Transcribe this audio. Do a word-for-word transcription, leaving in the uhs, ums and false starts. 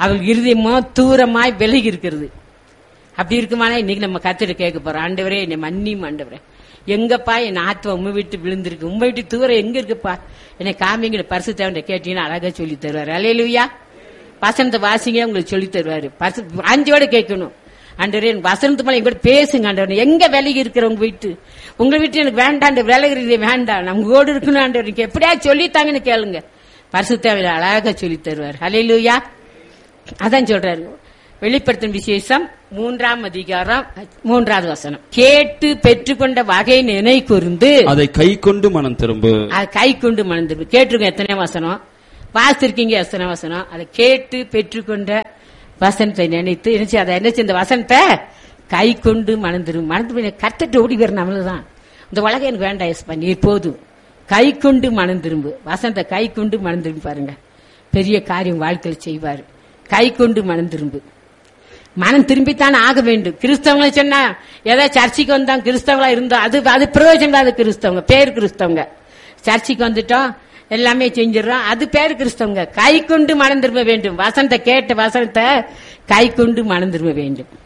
அவள் இருதயமோ தூரமாய் விலகி இருக்கிறது. அப்படி இருக்குமானா இன்னைக்கு நம்ம கத்திட்டு கேட்க போறோம், ஆண்டவரே என்னை மன்னியும் ஆண்டவரே, எங்கப்பா என் ஆத்மா உண்மை விட்டு விழுந்திருக்கு, உண்மை விட்டு தூரம் எங்க இருக்குப்பா, என்னை காமிங்கிற பரிசு தேவன் கேட்டீங்கன்னா அழகா சொல்லி தருவாரு. அல்லேலூயா. வசனத்தை வாசிங்க, உங்களுக்கு சொல்லி தருவாரு. பரிசு அஞ்சோட கேட்கணும், ஆண்டவரே வசனத்து மேல எங்க பேசுங்க ஆண்டவரே, எங்க விலகி இருக்கிற உங்க வீட்டு உங்க வீட்டு எனக்கு வேண்டாம், விலகிறதே வேண்டாம், நம்ம கூட இருக்கணும் ஆண்டவர், எப்படியா சொல்லித்தாங்கன்னு கேளுங்க, பரிசு தேவையில அழகா சொல்லி தருவார். அல்லேலூயா. அதான் சொல்றாரு வெளிப்படுத்தும் விசேஷம் மூன்றாம் அதிகாரம் மூன்றாவது வசனம், கேட்டு பெற்றுக்கொண்ட வகை நினை கூர்ந்து அதை கை கொண்டு மனம் திரும்பு. அதை கை கொண்டு மனம் திரும்பு. கேட்டிருக்கோம் எத்தனை வசனம் வாசிருக்கீங்க, எத்தனை வசனம். அதை கேட்டு பெற்றுக்கொண்ட வசனத்தை நினைத்து நினைச்சு அதை என்ன இந்த வசனத்தை கை கொண்டு மனம் திரும்பு. மனம் திரும்ப கத்துட்டு ஓடி வர நம்மளுதான். இந்த உலகம் எனக்கு வேண்டாம் எஸ் பண்ணி போதும், கை கொண்டு மனம் திரும்பு. வசனத்தை கை கொண்டு மனம் திரும்பி பாருங்க, பெரிய காரியம் வாழ்க்கையில் செய்வாரு. கை கொண்டு மனம் திரும்பு. மனம் திரும்பித்தான் ஆக வேண்டும். கிறிஸ்தவங்களை சொன்னா ஏதோ சர்ச்சைக்கு வந்தோம் கிறிஸ்தவங்களா இருந்தோம், அது அது பிரயோஜனம் இல்லாத கிறிஸ்தவங்க, பேர் கிறிஸ்தவங்க. சர்ச்சைக்கு வந்துட்டோம் எல்லாமே செஞ்சிடறோம், அது பேர் கிறிஸ்தவங்க. கை கொண்டு மனம் திரும்ப வேண்டும். வசனத்தை கேட்ட வசனத்தை கை கொண்டு மனம் திரும்ப வேண்டும்.